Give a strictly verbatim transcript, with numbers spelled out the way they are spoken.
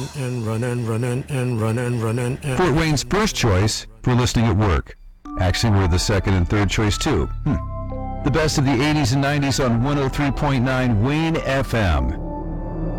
and running, running, and running, running. And Fort Wayne's first choice for listening at work. Actually, we're the second and third choice, too. Hmm. The best of the eighties and nineties on one oh three point nine Wayne F M.